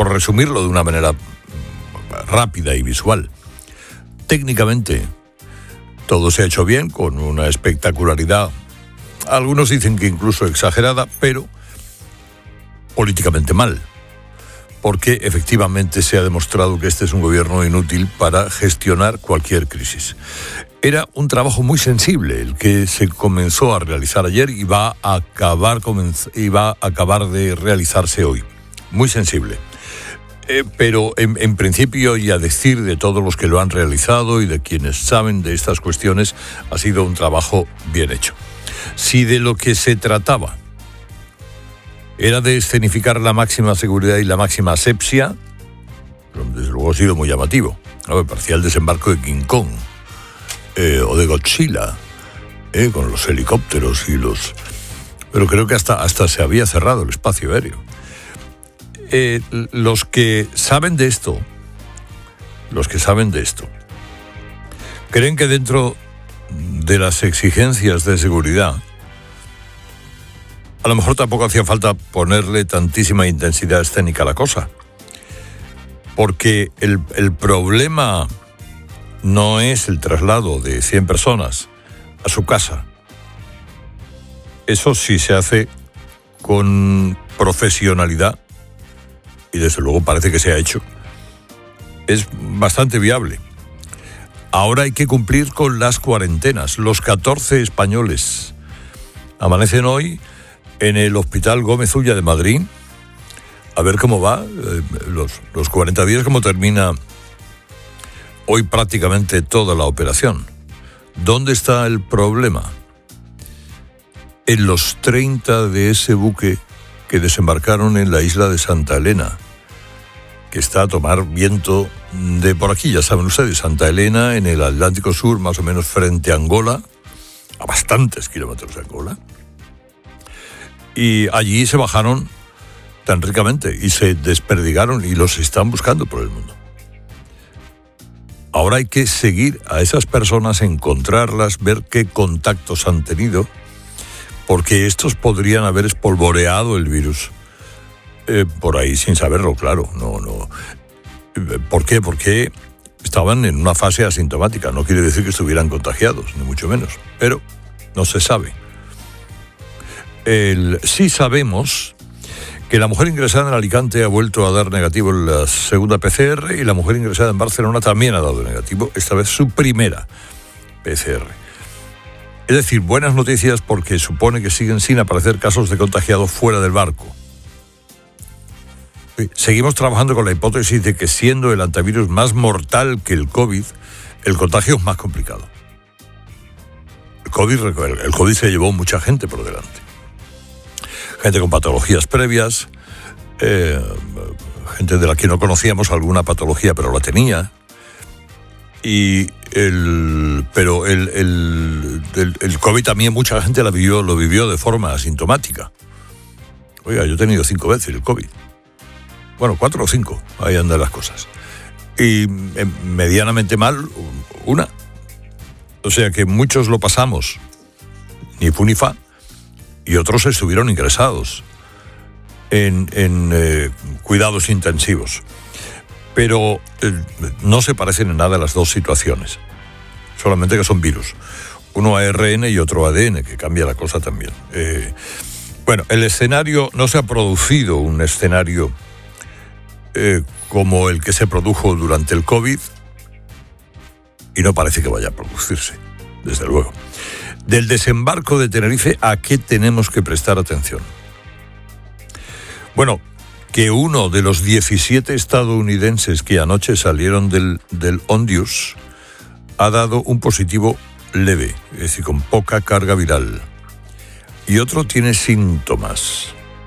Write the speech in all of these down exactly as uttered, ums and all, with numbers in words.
por resumirlo de una manera rápida y visual, técnicamente todo se ha hecho bien, con una espectacularidad, algunos dicen que incluso exagerada, pero políticamente mal, porque efectivamente se ha demostrado que este es un gobierno inútil para gestionar cualquier crisis. Era un trabajo muy sensible el que se comenzó a realizar ayer y va a acabar, comenz- y va a acabar de realizarse hoy. Muy sensible. Eh, pero en, en principio, y a decir de todos los que lo han realizado y de quienes saben de estas cuestiones, ha sido un trabajo bien hecho. Si de lo que se trataba era de escenificar la máxima seguridad y la máxima asepsia, desde luego ha sido muy llamativo. A ver, parecía el desembarco de King Kong eh, o de Godzilla, eh, con los helicópteros y los... Pero creo que hasta, hasta se había cerrado el espacio aéreo. Eh, los que saben de esto, los que saben de esto, creen que dentro de las exigencias de seguridad, a lo mejor tampoco hacía falta ponerle tantísima intensidad escénica a la cosa, porque el, el problema no es el traslado de cien personas a su casa. Eso sí se hace con profesionalidad, y desde luego parece que se ha hecho. Es bastante viable. Ahora hay que cumplir con las cuarentenas. Los catorce españoles amanecen hoy en el Hospital Gómez Ulla de Madrid. A ver cómo va, eh, los, los cuarenta días, cómo termina hoy prácticamente toda la operación. ¿Dónde está el problema? En los treinta de ese buque que desembarcaron en la isla de Santa Elena, que está a tomar viento de por aquí, ya saben ustedes, Santa Elena en el Atlántico Sur, más o menos frente a Angola, a bastantes kilómetros de Angola, y allí se bajaron tan ricamente y se desperdigaron y los están buscando por el mundo. Ahora hay que seguir a esas personas, encontrarlas, ver qué contactos han tenido, porque estos podrían haber espolvoreado el virus eh, por ahí sin saberlo, claro. No, no. ¿Por qué? Porque estaban en una fase asintomática. No quiere decir que estuvieran contagiados, ni mucho menos, pero no se sabe. El, sí sabemos que la mujer ingresada en Alicante ha vuelto a dar negativo en la segunda P C R y la mujer ingresada en Barcelona también ha dado negativo, esta vez su primera P C R. Es decir, buenas noticias porque supone que siguen sin aparecer casos de contagiados fuera del barco. Seguimos trabajando con la hipótesis de que siendo el antivirus más mortal que el COVID, el contagio es más complicado. El COVID, el COVID se llevó mucha gente por delante. Gente con patologías previas, eh, gente de la que no conocíamos alguna patología, pero la tenía. Y el, pero el, el, el, el COVID también mucha gente la vivió, lo vivió de forma asintomática. Oiga, yo he tenido cinco veces el COVID. Bueno, cuatro o cinco, ahí andan las cosas. Y eh, medianamente mal, una. O sea que muchos lo pasamos, ni fu ni fa, y otros estuvieron ingresados en, en eh, cuidados intensivos. Pero eh, no se parecen en nada las dos situaciones, solamente que son virus. Uno A R N y otro A D N, que cambia la cosa también. Eh, bueno, el escenario, no se ha producido un escenario eh, como el que se produjo durante el COVID, y no parece que vaya a producirse, desde luego. Del desembarco de Tenerife, ¿a qué tenemos que prestar atención? Bueno, que uno de los diecisiete estadounidenses que anoche salieron del, del Hondius ha dado un positivo leve, es decir, con poca carga viral. Y otro tiene síntomas.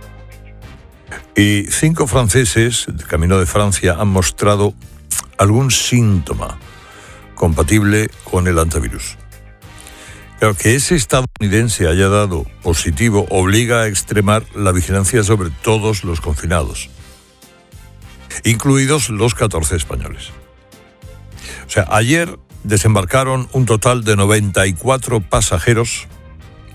Y cinco franceses, de camino de Francia, han mostrado algún síntoma compatible con el antivirus. Claro, que ese estadounidense haya dado positivo obliga a extremar la vigilancia sobre todos los confinados, incluidos los catorce españoles. O sea, ayer desembarcaron un total de noventa y cuatro pasajeros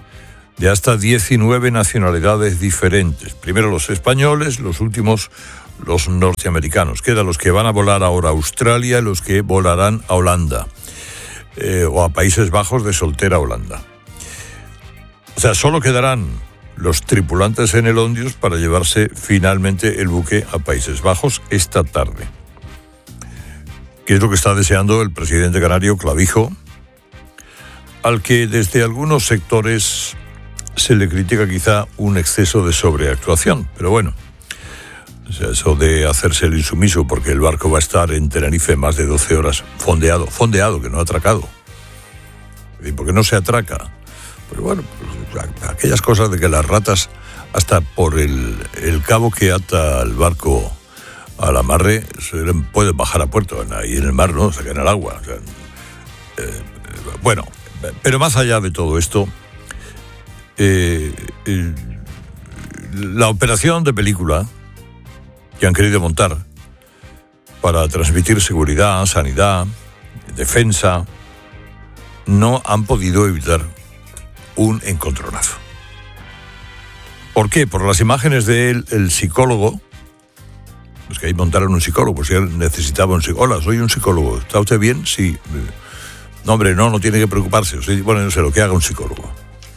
de hasta diecinueve nacionalidades diferentes. Primero los españoles, los últimos los norteamericanos. Quedan los que van a volar ahora a Australia y los que volarán a Holanda. Eh, o a Países Bajos de soltera Holanda. O sea, solo quedarán los tripulantes en el Ondius para llevarse finalmente el buque a Países Bajos esta tarde. Que es lo que está deseando el presidente canario Clavijo, al que desde algunos sectores se le critica quizá un exceso de sobreactuación. Pero bueno, o sea, eso de hacerse el insumiso porque el barco va a estar en Tenerife más de doce horas fondeado, fondeado, que no ha atracado. ¿Y por qué no se atraca? Pero bueno, pues, aquellas cosas de que las ratas, hasta por el, el cabo que ata el barco al amarre, se pueden bajar a puerto, ahí en el mar, ¿no? Se caen al agua. O sea, eh, bueno, pero más allá de todo esto, eh, eh, la operación de película que han querido montar para transmitir seguridad, sanidad, defensa, no han podido evitar un encontronazo. ¿Por qué? Por las imágenes de él, el psicólogo, pues que ahí montaron un psicólogo, pues si él necesitaba un psicólogo. Hola, soy un psicólogo. ¿Está usted bien? Sí. No, hombre, no, no tiene que preocuparse. Bueno, no sé lo que haga un psicólogo.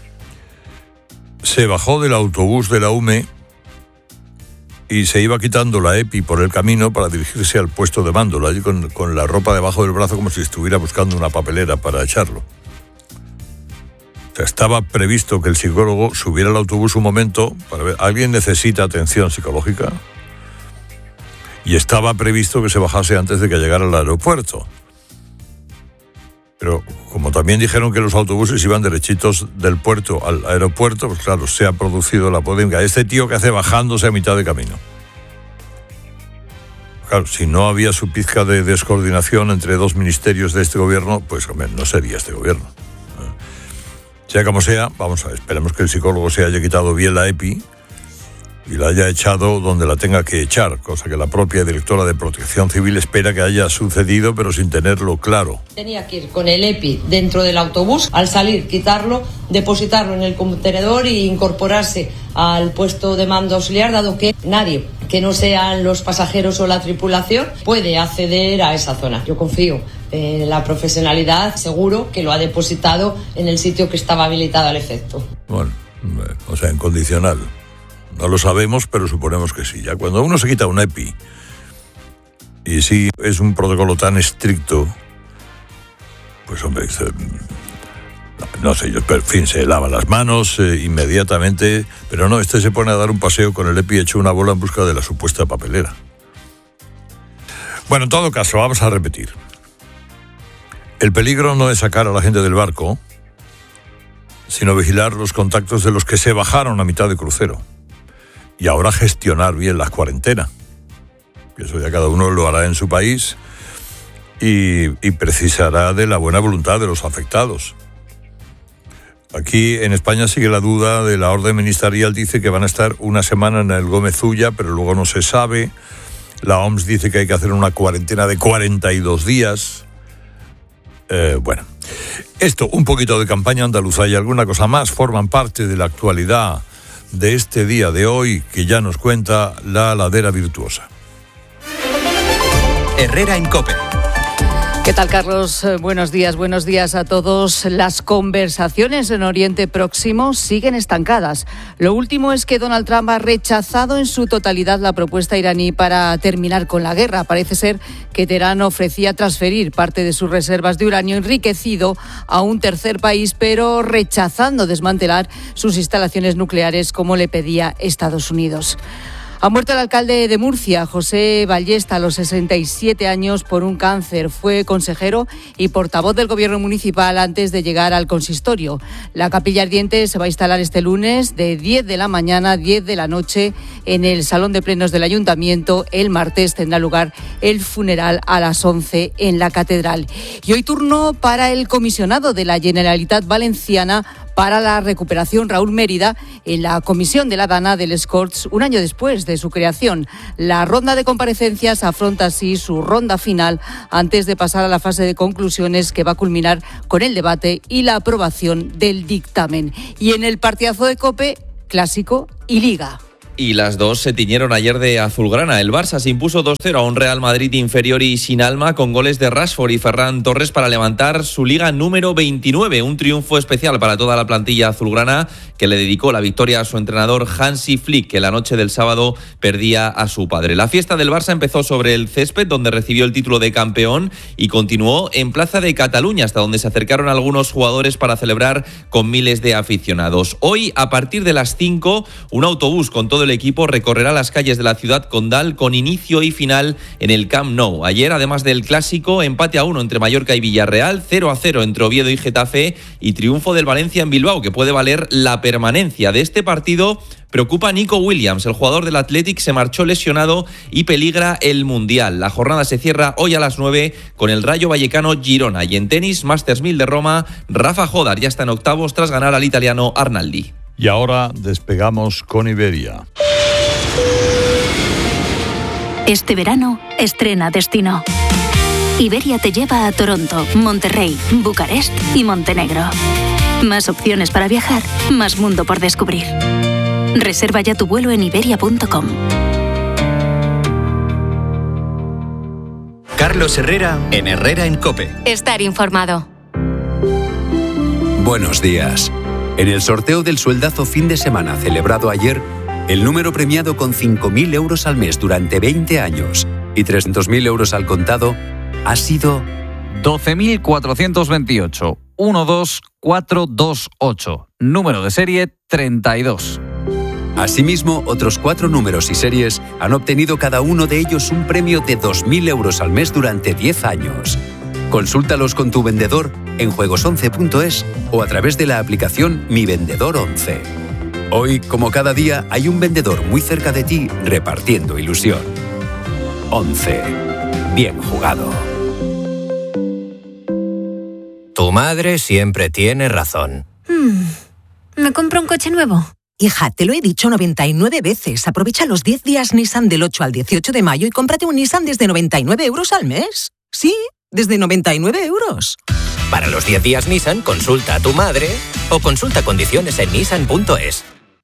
Se bajó del autobús de la U M E y se iba quitando la EPI por el camino para dirigirse al puesto de mando, allí con, con la ropa debajo del brazo como si estuviera buscando una papelera para echarlo. O sea, estaba previsto que el psicólogo subiera al autobús un momento para ver, ¿alguien necesita atención psicológica? Y estaba previsto que se bajase antes de que llegara al aeropuerto. Pero como también dijeron que los autobuses iban derechitos del puerto al aeropuerto, pues claro, se ha producido la polémica. Este tío que hace bajándose a mitad de camino. Claro, si no había su pizca de descoordinación entre dos ministerios de este gobierno, pues hombre, no sería este gobierno. Sea como sea, vamos a ver, esperemos que el psicólogo se haya quitado bien la EPI y la haya echado donde la tenga que echar, cosa que la propia directora de Protección Civil espera que haya sucedido, pero sin tenerlo claro. Tenía que ir con el EPI dentro del autobús, al salir quitarlo, depositarlo en el contenedor e incorporarse al puesto de mando auxiliar, dado que nadie que no sean los pasajeros o la tripulación puede acceder a esa zona. Yo confío en la profesionalidad, seguro que lo ha depositado en el sitio que estaba habilitado al efecto. Bueno, o sea, en condicional. No lo sabemos, pero suponemos que sí. Ya cuando uno se quita un EPI, y sí es un protocolo tan estricto, pues hombre, se, no sé, yo, pero, en fin, se lava las manos eh, inmediatamente, pero no, este se pone a dar un paseo con el EPI hecho una bola en busca de la supuesta papelera. Bueno, en todo caso, vamos a repetir. El peligro no es sacar a la gente del barco, sino vigilar los contactos de los que se bajaron a mitad de crucero. Y ahora gestionar bien las cuarentenas. Eso ya cada uno lo hará en su país y, y precisará de la buena voluntad de los afectados. Aquí en España sigue la duda de la orden ministerial, dice que van a estar una semana en el Gómez Ulla, pero luego no se sabe. La O M S dice que hay que hacer una cuarentena de cuarenta y dos días. Eh, bueno, esto, un poquito de campaña andaluza y alguna cosa más forman parte de la actualidad de este día de hoy que ya nos cuenta la ladera virtuosa. Herrera en COPE. ¿Qué tal, Carlos? Buenos días, buenos días a todos. Las conversaciones en Oriente Próximo siguen estancadas. Lo último es que Donald Trump ha rechazado en su totalidad la propuesta iraní para terminar con la guerra. Parece ser que Teherán ofrecía transferir parte de sus reservas de uranio enriquecido a un tercer país, pero rechazando desmantelar sus instalaciones nucleares como le pedía Estados Unidos. Ha muerto el alcalde de Murcia, José Ballesta, a los sesenta y siete años por un cáncer. Fue consejero y portavoz del gobierno municipal antes de llegar al consistorio. La capilla ardiente se va a instalar este lunes de diez de la mañana a diez de la noche en el Salón de Plenos del Ayuntamiento. El martes tendrá lugar el funeral a las once en la catedral. Y hoy turno para el comisionado de la Generalitat Valenciana para la recuperación, Raúl Mérida, en la comisión de la Dana del Escorts, un año después de su creación. La ronda de comparecencias afronta así su ronda final antes de pasar a la fase de conclusiones que va a culminar con el debate y la aprobación del dictamen. Y en el partidazo de COPE, clásico y liga. y las dos se tiñeron ayer de azulgrana. El Barça se impuso dos cero a un Real Madrid inferior y sin alma, con goles de Rashford y Ferran Torres para levantar su liga número veintinueve. Un triunfo especial para toda la plantilla azulgrana, que le dedicó la victoria a su entrenador Hansi Flick, que la noche del sábado perdía a su padre. La fiesta del Barça empezó sobre el césped, donde recibió el título de campeón, y continuó en Plaza de Cataluña, hasta donde se acercaron algunos jugadores para celebrar con miles de aficionados. Hoy, a partir de las cinco, un autobús con todo el equipo recorrerá las calles de la ciudad condal, con inicio y final en el Camp Nou. Ayer, además del clásico, empate a uno entre Mallorca y Villarreal, cero a cero entre Oviedo y Getafe, y triunfo del Valencia en Bilbao, que puede valer la permanencia. De este partido preocupa a Nico Williams. El jugador del Athletic se marchó lesionado y peligra el Mundial. La jornada se cierra hoy a las nueve con el Rayo Vallecano Girona. Y en tenis, Masters mil de Roma, Rafa Jodar ya está en octavos tras ganar al italiano Arnaldi. Y ahora despegamos con Iberia. Este verano estrena destino. Iberia te lleva a Toronto, Monterrey, Bucarest y Montenegro. Más opciones para viajar, más mundo por descubrir. Reserva ya tu vuelo en iberia punto com. Carlos Herrera en Herrera en COPE. Estar informado. Buenos días. En el sorteo del sueldazo fin de semana celebrado ayer, el número premiado con cinco mil euros al mes durante veinte años y trescientos mil euros al contado ha sido doce mil cuatrocientos veintiocho, uno dos cuatro dos ocho, número de serie treinta y dos. Asimismo, otros cuatro números y series han obtenido cada uno de ellos un premio de dos mil euros al mes durante diez años. Consúltalos con tu vendedor en juegos once punto es o a través de la aplicación Mi Vendedor once. Hoy, como cada día, hay un vendedor muy cerca de ti repartiendo ilusión. once. Bien jugado. Tu madre siempre tiene razón. Hmm. ¿Me compro un coche nuevo? Hija, te lo he dicho noventa y nueve veces. Aprovecha los diez días Nissan del ocho al dieciocho de mayo y cómprate un Nissan desde noventa y nueve euros al mes. Sí, desde noventa y nueve euros. Para los diez días Nissan, consulta a tu madre o consulta condiciones en nissan punto es.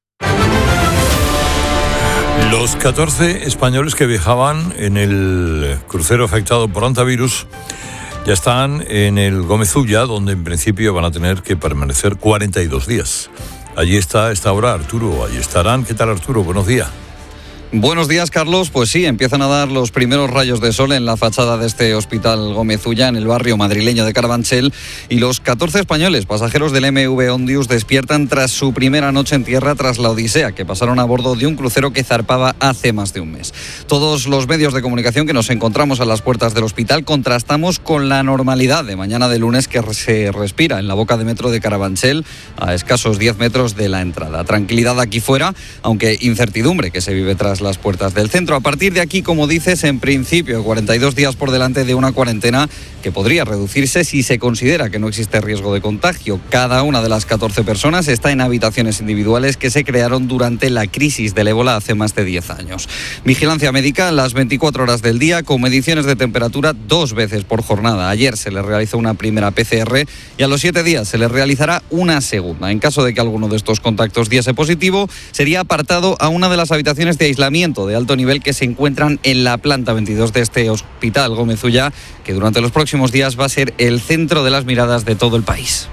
Los catorce españoles que viajaban en el crucero afectado por antivirus ya están en el Gómez Ulla, donde en principio van a tener que permanecer cuarenta y dos días. Allí está a esta hora Arturo, allí estarán. ¿Qué tal, Arturo? Buenos días. Buenos días, Carlos. Pues sí, empiezan a dar los primeros rayos de sol en la fachada de este Hospital Gómez Ulla, en el barrio madrileño de Carabanchel, y los catorce españoles, pasajeros del M V Ondius, despiertan tras su primera noche en tierra tras la odisea que pasaron a bordo de un crucero que zarpaba hace más de un mes. Todos los medios de comunicación que nos encontramos a las puertas del hospital contrastamos con la normalidad de mañana de lunes que se respira en la boca de metro de Carabanchel, a escasos diez metros de la entrada. Tranquilidad aquí fuera, aunque incertidumbre que se vive tras las puertas del centro. A partir de aquí, como dices, en principio cuarenta y dos días por delante de una cuarentena que podría reducirse si se considera que no existe riesgo de contagio. Cada una de las catorce personas está en habitaciones individuales que se crearon durante la crisis del ébola hace más de diez años. Vigilancia médica las veinticuatro horas del día, con mediciones de temperatura dos veces por jornada. Ayer se le realizó una primera P C R y a los siete días se le realizará una segunda. En caso de que alguno de estos contactos diese positivo, sería apartado a una de las habitaciones de aislamiento de alto nivel que se encuentran en la planta veintidós de este Hospital Gómez Ulla, que durante los próximos días va a ser el centro de las miradas de todo el país.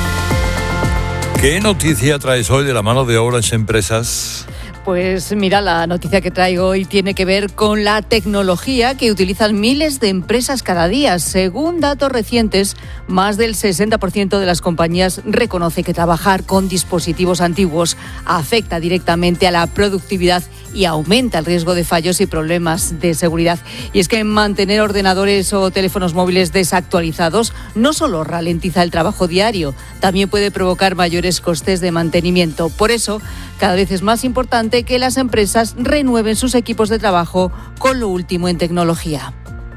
¿Qué noticia traes hoy de la mano de obras empresas? Pues mira, la noticia que traigo hoy tiene que ver con la tecnología que utilizan miles de empresas cada día. Según datos recientes, más del sesenta por ciento de las compañías reconoce que trabajar con dispositivos antiguos afecta directamente a la productividad y aumenta el riesgo de fallos y problemas de seguridad. Y es que mantener ordenadores o teléfonos móviles desactualizados no solo ralentiza el trabajo diario, también puede provocar mayores costes de mantenimiento. Por eso, cada vez es más importante que las empresas renueven sus equipos de trabajo con lo último en tecnología.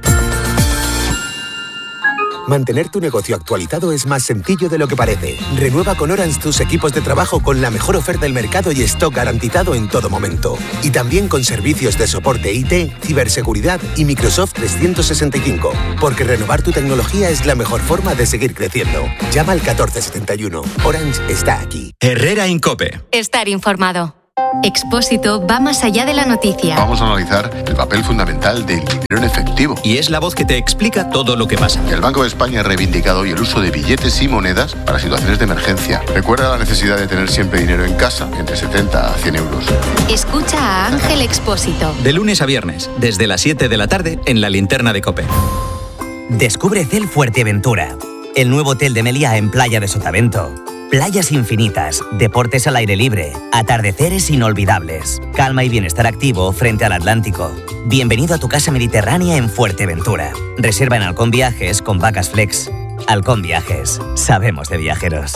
Mantener tu negocio actualizado es más sencillo de lo que parece. Renueva con Orange tus equipos de trabajo con la mejor oferta del mercado y stock garantizado en todo momento. Y también con servicios de soporte I T, ciberseguridad y Microsoft trescientos sesenta y cinco. Porque renovar tu tecnología es la mejor forma de seguir creciendo. Llama al catorce setenta y uno. Orange está aquí. Herrera en COPE. Estar informado. Expósito va más allá de la noticia. Vamos a analizar el papel fundamental del dinero en efectivo. Y es la voz que te explica todo lo que pasa. El Banco de España ha reivindicado hoy el uso de billetes y monedas para situaciones de emergencia. Recuerda la necesidad de tener siempre dinero en casa, entre setenta a cien euros. Escucha a Ángel Expósito. De lunes a viernes, desde las siete de la tarde, en la linterna de COPE. Descubre Cel Fuerteventura, el nuevo hotel de Meliá en Playa de Sotavento. Playas infinitas, deportes al aire libre, atardeceres inolvidables, calma y bienestar activo frente al Atlántico. Bienvenido a tu casa mediterránea en Fuerteventura. Reserva en Halcón Viajes con Vacas Flex. Halcón Viajes, sabemos de viajeros.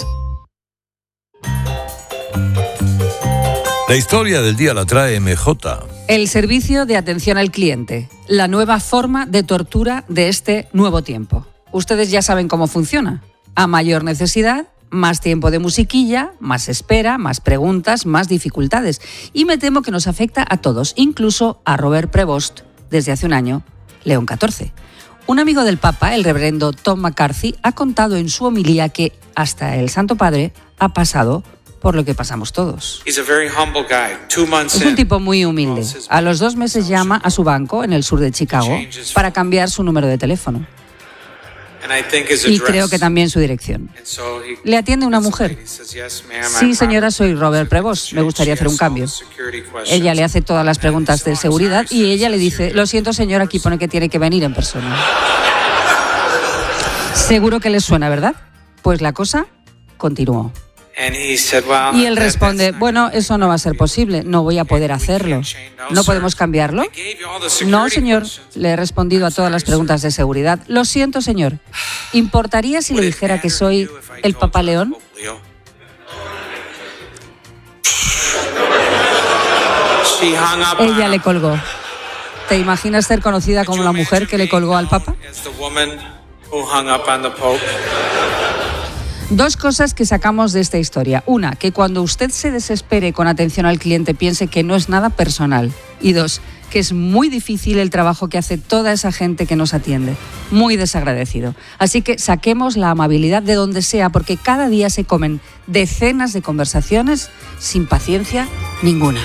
La historia del día la trae M J. El servicio de atención al cliente, la nueva forma de tortura de este nuevo tiempo. Ustedes ya saben cómo funciona. A mayor necesidad, más tiempo de musiquilla, más espera, más preguntas, más dificultades. Y me temo que nos afecta a todos, incluso a Robert Prevost, desde hace un año, León catorce. Un amigo del Papa, el reverendo Tom McCarthy, ha contado en su homilía que hasta el Santo Padre ha pasado por lo que pasamos todos. Es un tipo muy humilde. A los dos meses llama a su banco en el sur de Chicago para cambiar su número de teléfono. Y creo que también su dirección. Le atiende una mujer. Sí, señora, soy Robert Prevost. Me gustaría hacer un cambio. Ella le hace todas las preguntas de seguridad y ella le dice, lo siento, señor, aquí pone que tiene que venir en persona. Seguro que les suena, ¿verdad? Pues la cosa continuó. Y él responde, bueno, eso no va a ser posible, no voy a poder hacerlo. ¿No podemos cambiarlo? No, señor, le he respondido a todas las preguntas de seguridad. Lo siento, señor. ¿Importaría si le dijera que soy el Papa León? Ella le colgó. ¿Te imaginas ser conocida como la mujer que le colgó al Papa? Dos cosas que sacamos de esta historia. Una, que cuando usted se desespere con atención al cliente piense que no es nada personal. Y dos, que es muy difícil el trabajo que hace toda esa gente que nos atiende. Muy desagradecido. Así que saquemos la amabilidad de donde sea, porque cada día se comen decenas de conversaciones sin paciencia ninguna.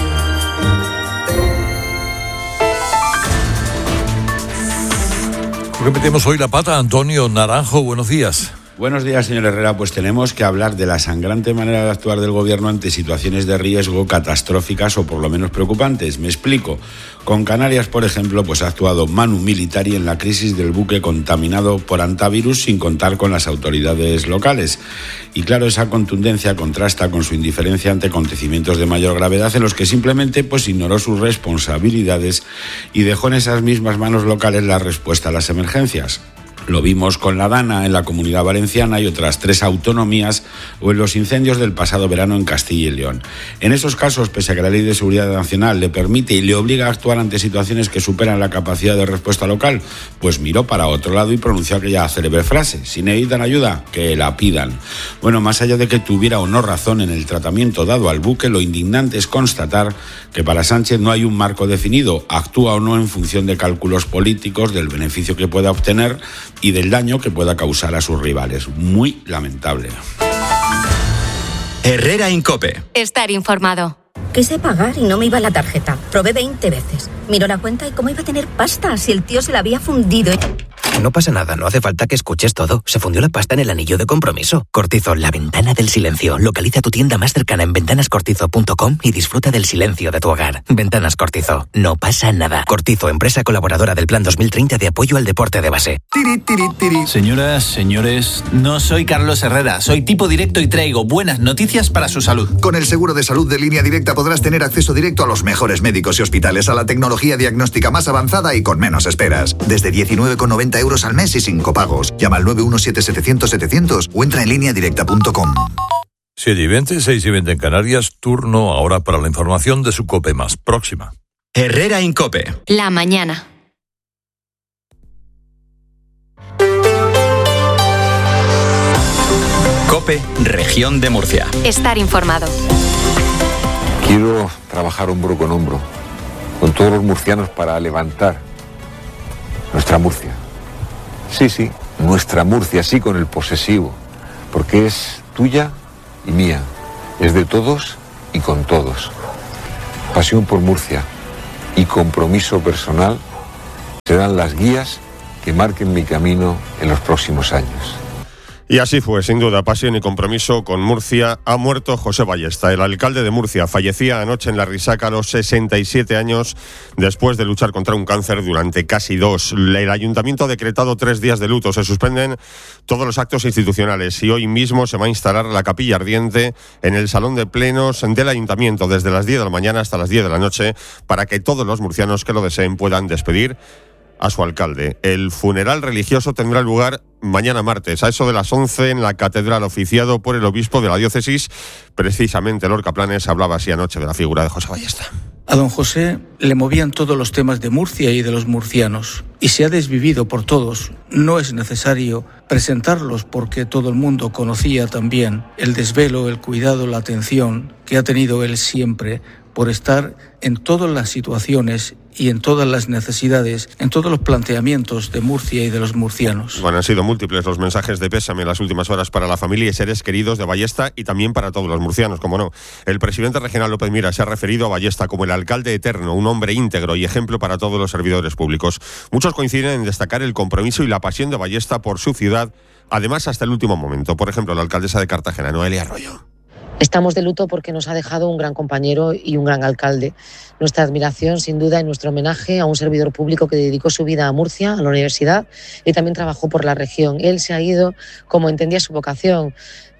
¿Por qué metemos hoy la pata? Antonio Naranjo, buenos días. Buenos días, señor Herrera. Pues tenemos que hablar de la sangrante manera de actuar del Gobierno ante situaciones de riesgo catastróficas o por lo menos preocupantes. Me explico. Con Canarias, por ejemplo, pues ha actuado Manu Militari en la crisis del buque contaminado por hantavirus sin contar con las autoridades locales. Y claro, esa contundencia contrasta con su indiferencia ante acontecimientos de mayor gravedad en los que simplemente pues ignoró sus responsabilidades y dejó en esas mismas manos locales la respuesta a las emergencias. Lo vimos con la Dana en la Comunidad Valenciana y otras tres autonomías o en los incendios del pasado verano en Castilla y León. En esos casos, pese a que la Ley de Seguridad Nacional le permite y le obliga a actuar ante situaciones que superan la capacidad de respuesta local, pues miró para otro lado y pronunció aquella célebre frase: si necesitan ayuda, que la pidan. Bueno, más allá de que tuviera o no razón en el tratamiento dado al buque, lo indignante es constatar que para Sánchez no hay un marco definido, actúa o no en función de cálculos políticos, del beneficio que pueda obtener y del daño que pueda causar a sus rivales. Muy lamentable. Herrera Incope. Estar informado. Quise pagar y no me iba la tarjeta. Probé veinte veces. Miró la cuenta y cómo iba a tener pasta si el tío se la había fundido. No pasa nada, no hace falta que escuches todo. Se fundió la pasta en el anillo de compromiso. Cortizo, la ventana del silencio. Localiza tu tienda más cercana en ventanas cortizo punto com y disfruta del silencio de tu hogar. Ventanas Cortizo, no pasa nada. Cortizo, empresa colaboradora del Plan dos mil treinta de apoyo al deporte de base. Tiri, tiri, tiri. Señoras, señores, no soy Carlos Herrera, soy tipo directo y traigo buenas noticias para su salud. Con el seguro de salud de Línea Directa podrás tener acceso directo a los mejores médicos y hospitales, a la tecnología diagnóstica más avanzada y con menos esperas. Desde diecinueve con noventa euros al mes y sin copagos. Llama al nueve uno siete setecientos setecientos o entra en línea directa punto com. siete y veinte, seis y veinte en Canarias. Turno ahora para la información de su COPE más próxima. Herrera Incope. La mañana. COPE, Región de Murcia. Estar informado. Quiero trabajar hombro con hombro con todos los murcianos para levantar nuestra Murcia. Sí, sí, nuestra Murcia, sí, con el posesivo, porque es tuya y mía, es de todos y con todos. pasión por Murcia y compromiso personal serán las guías que marquen mi camino en los próximos años. Y así fue, sin duda, pasión y compromiso con Murcia. Ha muerto José Ballesta, el alcalde de Murcia. Fallecía anoche en la Risaca a los sesenta y siete años después de luchar contra un cáncer durante casi dos. El ayuntamiento ha decretado tres días de luto. Se suspenden todos los actos institucionales y hoy mismo se va a instalar la capilla ardiente en el salón de plenos del ayuntamiento desde las diez de la mañana hasta las diez de la noche para que todos los murcianos que lo deseen puedan despedir a su alcalde. El funeral religioso tendrá lugar mañana martes, a eso de las once en la catedral, oficiado por el obispo de la diócesis. Precisamente Lorca Planes hablaba así anoche de la figura de José Ballesta. A don José le movían todos los temas de Murcia y de los murcianos, y se ha desvivido por todos. No es necesario presentarlos porque todo el mundo conocía también el desvelo, el cuidado, la atención que ha tenido él siempre por estar en todas las situaciones y en todas las necesidades, en todos los planteamientos de Murcia y de los murcianos. Bueno, han sido múltiples los mensajes de pésame en las últimas horas para la familia y seres queridos de Ballesta y también para todos los murcianos, como no. El presidente regional López Mira se ha referido a Ballesta como el alcalde eterno, un hombre íntegro y ejemplo para todos los servidores públicos. Muchos coinciden en destacar el compromiso y la pasión de Ballesta por su ciudad, además hasta el último momento. Por ejemplo, la alcaldesa de Cartagena, Noelia Arroyo. Estamos de luto porque nos ha dejado un gran compañero y un gran alcalde. Nuestra admiración, sin duda, y nuestro homenaje a un servidor público que dedicó su vida a Murcia, a la universidad, y también trabajó por la región. Él se ha ido como entendía su vocación,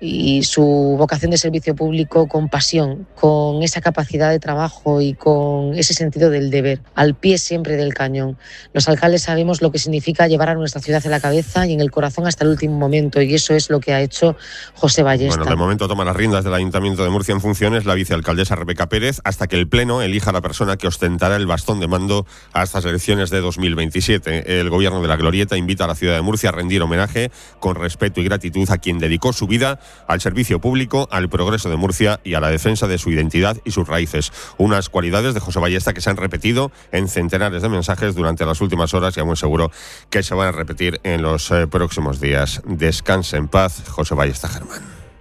y su vocación de servicio público con pasión, con esa capacidad de trabajo y con ese sentido del deber, al pie siempre del cañón. Los alcaldes sabemos lo que significa llevar a nuestra ciudad en la cabeza y en el corazón hasta el último momento, y eso es lo que ha hecho José Ballesta. Bueno, de momento toma las riendas del Ayuntamiento de Murcia en funciones la vicealcaldesa Rebeca Pérez, hasta que el Pleno elija a la persona que ostentará el bastón de mando a estas elecciones de dos mil veintisiete. El Gobierno de la Glorieta invita a la ciudad de Murcia a rendir homenaje con respeto y gratitud a quien dedicó su vida al servicio público, al progreso de Murcia y a la defensa de su identidad y sus raíces. Unas cualidades de José Ballesta que se han repetido en centenares de mensajes durante las últimas horas y a muy seguro que se van a repetir en los eh, próximos días. Descanse en paz, José Ballesta Germán.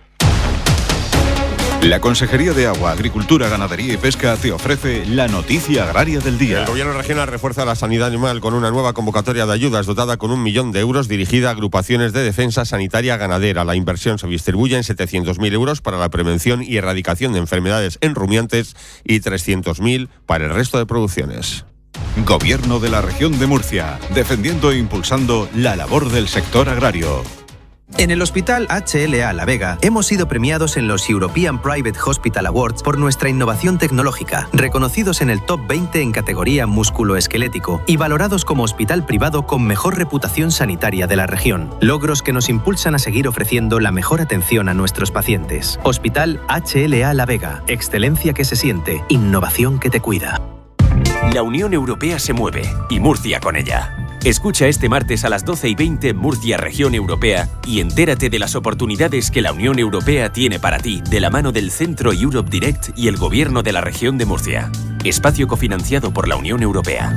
La Consejería de Agua, Agricultura, Ganadería y Pesca te ofrece la noticia agraria del día. El Gobierno regional refuerza la sanidad animal con una nueva convocatoria de ayudas dotada con un millón de euros dirigida a agrupaciones de defensa sanitaria ganadera. La inversión se distribuye en setecientos mil euros para la prevención y erradicación de enfermedades en rumiantes y trescientos mil para el resto de producciones. Gobierno de la Región de Murcia, defendiendo e impulsando la labor del sector agrario. En el Hospital H L A La Vega hemos sido premiados en los European Private Hospital Awards por nuestra innovación tecnológica, reconocidos en el top veinte en categoría músculo-esquelético y valorados como hospital privado con mejor reputación sanitaria de la región. Logros que nos impulsan a seguir ofreciendo la mejor atención a nuestros pacientes. Hospital H L A La Vega, excelencia que se siente, innovación que te cuida. La Unión Europea se mueve y Murcia con ella. Escucha este martes a las doce y veinte Murcia Región Europea y entérate de las oportunidades que la Unión Europea tiene para ti de la mano del Centro Europe Direct y el Gobierno de la Región de Murcia. Espacio cofinanciado por la Unión Europea.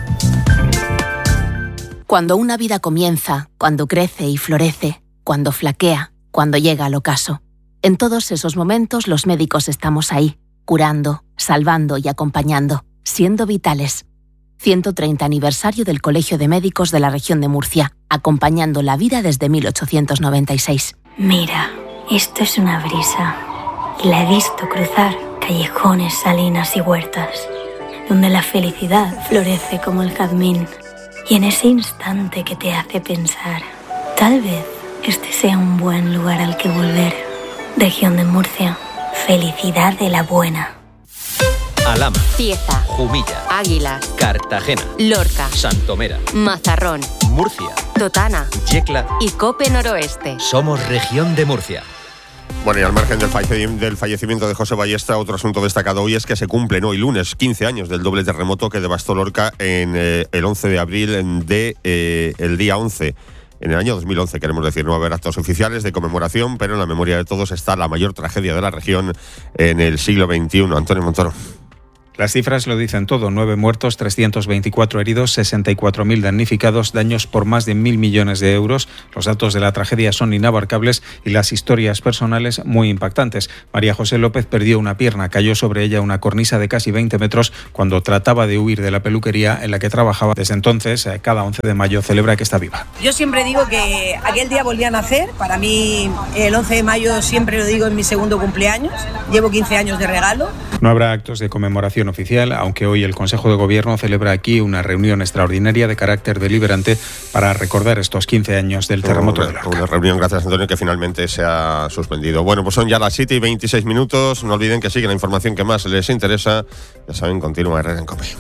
Cuando una vida comienza, cuando crece y florece, cuando flaquea, cuando llega al ocaso. En todos esos momentos los médicos estamos ahí, curando, salvando y acompañando, siendo vitales. ciento treinta aniversario del Colegio de Médicos de la Región de Murcia, acompañando la vida desde mil ochocientos noventa y seis. Mira, esto es una brisa. Y la he visto cruzar callejones, salinas y huertas, donde la felicidad florece como el jazmín. Y en ese instante que te hace pensar, tal vez este sea un buen lugar al que volver. Región de Murcia, felicidad de la buena. Alhama, Cieza, Jumilla, Águilas, Cartagena, Lorca, Santomera, Mazarrón, Murcia, Totana, Yecla y Cope Noroeste. Somos Región de Murcia. Bueno, y al margen del, falle- del fallecimiento de José Ballesta, otro asunto destacado hoy es que se cumplen hoy lunes quince años del doble terremoto que devastó Lorca en eh, el once de abril de eh, el día once. En el año dos mil once, queremos decir, no va a haber actos oficiales de conmemoración, pero en la memoria de todos está la mayor tragedia de la región en el siglo veintiuno. Antonio Montoro. Las cifras lo dicen todo: nueve muertos, trescientos veinticuatro heridos, sesenta y cuatro mil damnificados, daños por más de mil millones de euros. Los datos de la tragedia son inabarcables y las historias personales muy impactantes. María José López perdió una pierna, cayó sobre ella una cornisa de casi veinte metros cuando trataba de huir de la peluquería en la que trabajaba. Desde entonces, cada once de mayo celebra que está viva. Yo siempre digo que aquel día volví a nacer. Para mí el once de mayo siempre lo digo, en mi segundo cumpleaños. Llevo quince años de regalo. No habrá actos de conmemoración oficial, aunque hoy el Consejo de Gobierno celebra aquí una reunión extraordinaria de carácter deliberante para recordar estos quince años del terremoto una, de Lorca. Una reunión, gracias Antonio, que finalmente se ha suspendido. Bueno, pues son ya las siete y veintiséis minutos. No olviden que sigue la información que más les interesa. Ya saben, continúa Herrera en COPE.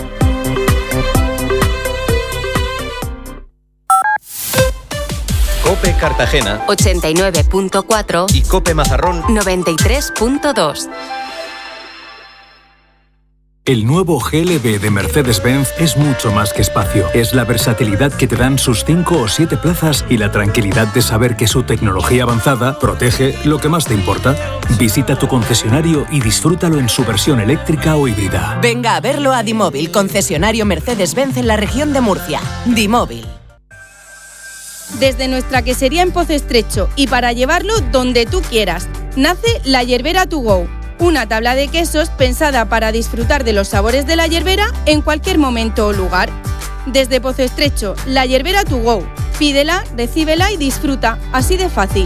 COPE Cartagena ochenta y nueve punto cuatro y COPE Mazarrón noventa y tres punto dos. El nuevo G L B de Mercedes-Benz es mucho más que espacio. Es la versatilidad que te dan sus cinco o siete plazas y la tranquilidad de saber que su tecnología avanzada protege lo que más te importa. Visita tu concesionario y disfrútalo en su versión eléctrica o híbrida. Venga a verlo a Dimóvil, concesionario Mercedes-Benz en la región de Murcia. Dimóvil. Desde nuestra quesería en Pozo Estrecho y para llevarlo donde tú quieras, nace La Yerbera To Go. Una tabla de quesos pensada para disfrutar de los sabores de la yerbera en cualquier momento o lugar. Desde Pozo Estrecho, La Yerbera To Go. Pídela, recíbela y disfruta. Así de fácil.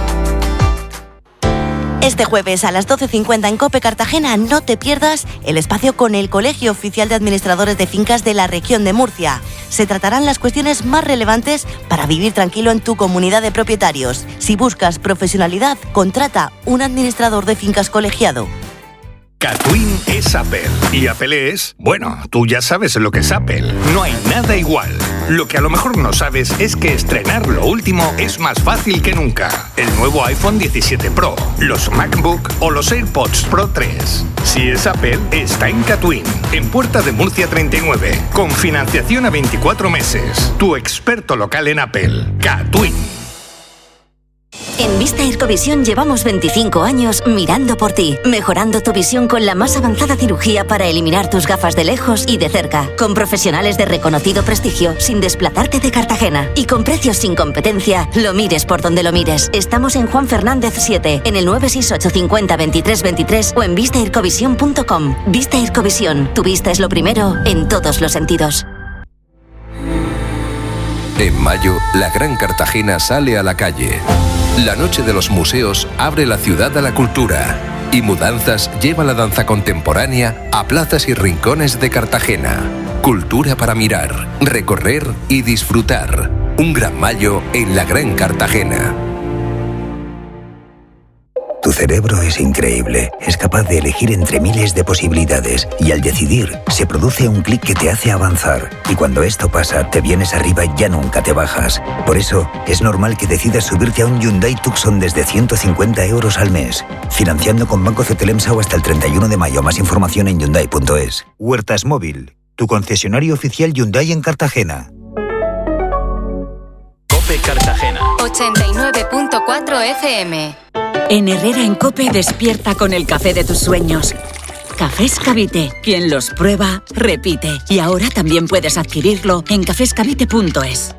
Este jueves a las doce cincuenta en COPE Cartagena no te pierdas el espacio con el Colegio Oficial de Administradores de Fincas de la región de Murcia. Se tratarán las cuestiones más relevantes para vivir tranquilo en tu comunidad de propietarios. Si buscas profesionalidad, contrata un administrador de fincas colegiado. Catwin es Apple. Y Apple es... Bueno, tú ya sabes lo que es Apple. No hay nada igual. Lo que a lo mejor no sabes es que estrenar lo último es más fácil que nunca. El nuevo iPhone diecisiete Pro, los MacBook o los AirPods Pro tres. Si es Apple, está en Catwin, en Puerta de Murcia treinta y nueve, con financiación a veinticuatro meses. Tu experto local en Apple. Catwin. En Vista Aircovisión llevamos veinticinco años mirando por ti, mejorando tu visión con la más avanzada cirugía para eliminar tus gafas de lejos y de cerca, con profesionales de reconocido prestigio, sin desplazarte de Cartagena y con precios sin competencia, lo mires por donde lo mires. Estamos en Juan Fernández siete, en el nueve seis ocho cincuenta veintitrés veintitrés o en vista aircovisión punto com. Vista Aircovisión, tu vista es lo primero en todos los sentidos. En mayo, la Gran Cartagena sale a la calle. La Noche de los Museos abre la ciudad a la cultura y Mudanzas lleva la danza contemporánea a plazas y rincones de Cartagena. Cultura para mirar, recorrer y disfrutar. Un gran mayo en la Gran Cartagena. Tu cerebro es increíble, es capaz de elegir entre miles de posibilidades y al decidir se produce un clic que te hace avanzar y cuando esto pasa te vienes arriba y ya nunca te bajas. Por eso es normal que decidas subirte a un Hyundai Tucson desde ciento cincuenta euros al mes, financiando con Banco Cetelemsa o hasta el treinta y uno de mayo. Más información en hyundai punto es. Huertas Móvil, tu concesionario oficial Hyundai en Cartagena. COPE Cartagena ochenta y nueve punto cuatro F M. En Herrera en COPE despierta con el café de tus sueños. Cafés Cavite. Quien los prueba, repite. Y ahora también puedes adquirirlo en cafés cavite punto es.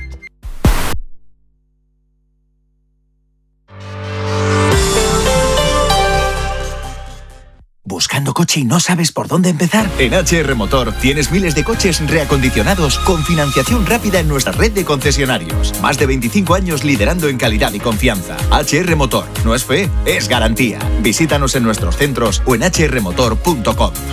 ¿Buscando coche y no sabes por dónde empezar? En H R Motor tienes miles de coches reacondicionados con financiación rápida en nuestra red de concesionarios. Más de veinticinco años liderando en calidad y confianza. H R Motor. No es fe, es garantía. Visítanos en nuestros centros o en h r motor punto com.